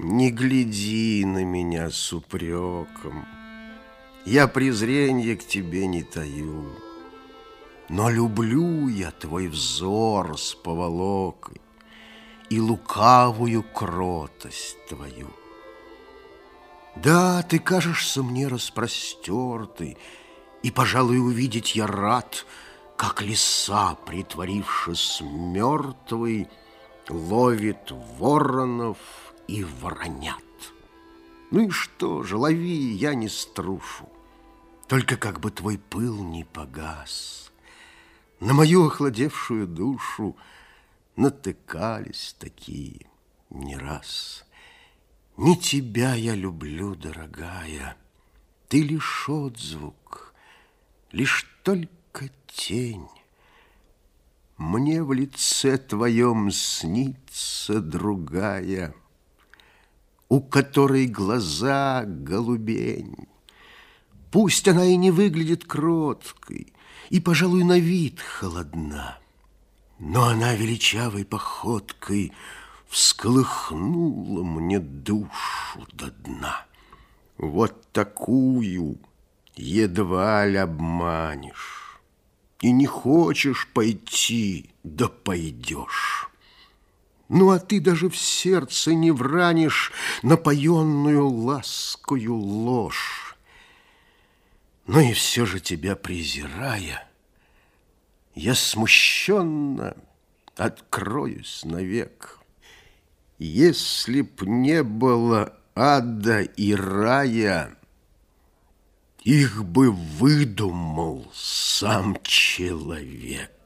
Не гляди на меня с упреком, я презренья к тебе не таю, но люблю я твой взор с поволокой и лукавую кротость твою. Да, ты кажешься мне распростертой, и, пожалуй, увидеть я рад, как лиса, притворившись мертвой, ловит воронов и воронят. Ну и что же, лови, я не струшу. Только как бы твой пыл не погас. На мою охладевшую душу натыкались такие не раз. Не тебя я люблю, дорогая, ты лишь отзвук, лишь только тень. Мне в лице твоем снится другая, у которой глаза голубень. Пусть она и не выглядит кроткой, и, пожалуй, на вид холодна, но она величавой походкой всколыхнула мне душу до дна. Вот такую едва ли обманешь, и не хочешь пойти, да пойдешь. Ну, а ты даже в сердце не вранишь напоенную ласкою ложь. Но и все же тебя презирая, я смущенно откроюсь навек. Если б не было ада и рая, их бы выдумал сам человек.